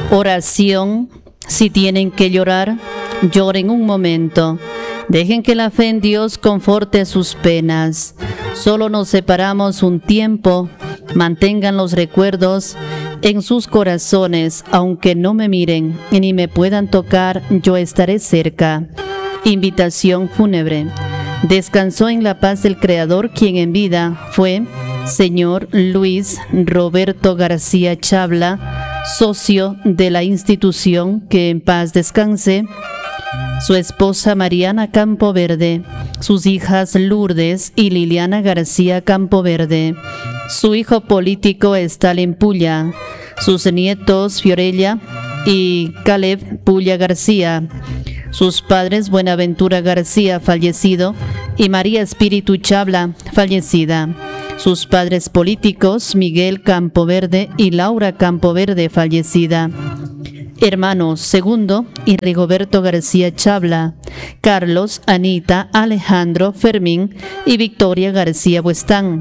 Oración: si tienen que llorar, lloren un momento. Dejen que la fe en Dios conforte sus penas. Solo nos separamos un tiempo. Mantengan los recuerdos en sus corazones, aunque no me miren ni me puedan tocar, yo estaré cerca. Invitación fúnebre. Descansó en la paz del Creador, quien en vida fue señor Luis Roberto García Chabla, socio de la institución, que en paz descanse. Su esposa Mariana Campoverde, sus hijas Lourdes y Liliana García Campoverde, su hijo político Stalin Pulla, sus nietos Fiorella y Caleb Pulla García, sus padres Buenaventura García, fallecido, y María Espíritu Chabla, fallecida. Sus padres políticos Miguel Campoverde y Laura Campoverde, fallecida. Hermanos Segundo y Rigoberto García Chabla, Carlos, Anita, Alejandro, Fermín y Victoria García Buestán.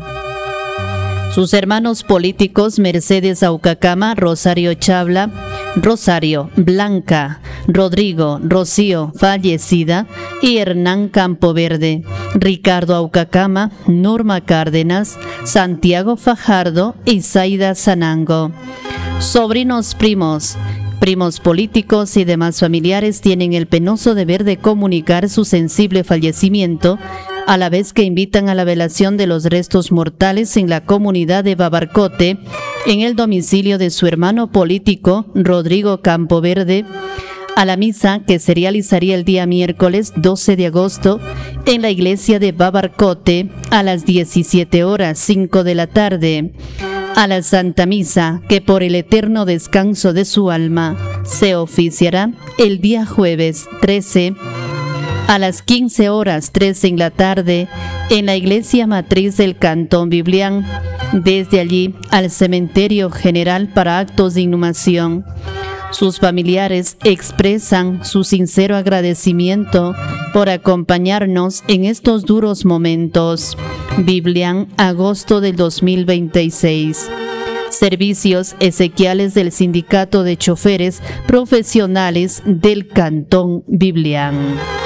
Sus hermanos políticos Mercedes Aucacama, Rosario Chabla, Rosario, Blanca, Rodrigo, Rocío, fallecida, y Hernán Campoverde, Ricardo Aucacama, Norma Cárdenas, Santiago Fajardo y Zaida Sanango. Sobrinos primos políticos y demás familiares tienen el penoso deber de comunicar su sensible fallecimiento, a la vez que invitan a la velación de los restos mortales en la comunidad de Babarcote, en el domicilio de su hermano político Rodrigo Campoverde, a la misa que se realizaría el día miércoles 12 de agosto en la iglesia de Babarcote a las 17:05 de la tarde. A la Santa Misa, que por el eterno descanso de su alma se oficiará el día jueves 13 a las 15:13 en la tarde en la iglesia matriz del Cantón Biblián, desde allí al cementerio general para actos de inhumación. Sus familiares expresan su sincero agradecimiento por acompañarnos en estos duros momentos. Biblián, agosto del 2026. Servicios esequiales del Sindicato de Choferes Profesionales del Cantón Biblián.